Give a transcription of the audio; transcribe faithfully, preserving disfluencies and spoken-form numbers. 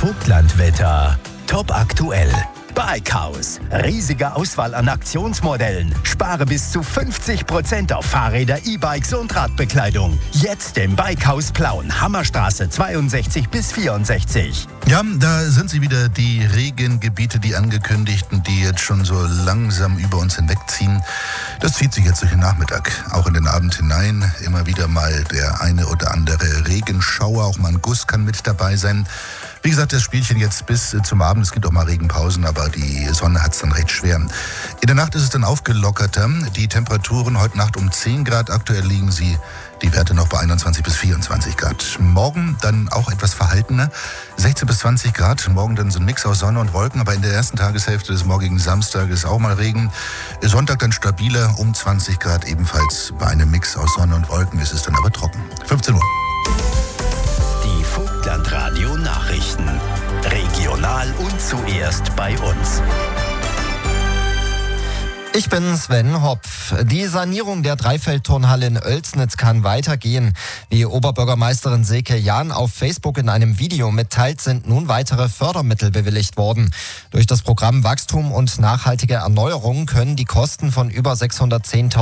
Vogtlandwetter. Top aktuell. Bikehaus. Riesige Auswahl an Aktionsmodellen. Spare bis zu fünfzig Prozent auf Fahrräder, E-Bikes und Radbekleidung. Jetzt im Bikehaus Plauen. Hammerstraße zweiundsechzig bis vierundsechzig. Ja, da sind sie wieder, die Regengebiete, die angekündigten, die jetzt schon so langsam über uns hinwegziehen. Das zieht sich jetzt durch den Nachmittag, auch in den Abend hinein. Immer wieder mal der eine oder andere Regenschauer, auch mal ein Guss kann mit dabei sein. Wie gesagt, das Spielchen jetzt bis zum Abend. Es gibt auch mal Regenpausen, aber die Sonne hat es dann recht schwer. In der Nacht ist es dann aufgelockerter. Die Temperaturen heute Nacht um zehn Grad. Aktuell liegen sie, die Werte noch bei einundzwanzig bis vierundzwanzig Grad. Morgen dann auch etwas verhaltener. sechzehn bis zwanzig Grad. Morgen dann so ein Mix aus Sonne und Wolken. Aber in der ersten Tageshälfte des morgigen Samstages auch mal Regen. Sonntag dann stabiler um zwanzig Grad. Ebenfalls bei einem Mix aus Sonne und Wolken ist es dann aber trocken. fünfzehn Uhr. Die Vogtlandradio Nachrichten. Regional und zuerst bei uns. Ich bin Sven Hopf. Die Sanierung der Dreifeldturnhalle in Oelsnitz kann weitergehen. Wie Oberbürgermeisterin Silke Jahn auf Facebook in einem Video mitteilt, sind nun weitere Fördermittel bewilligt worden. Durch das Programm Wachstum und nachhaltige Erneuerung können die Kosten von über sechshundertzehntausend